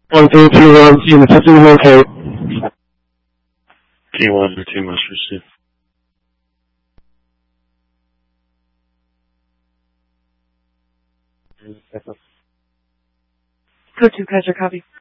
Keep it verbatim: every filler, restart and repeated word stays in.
One three two one, see the system is okay. T one or two must receive. Go to Kaiser, copy.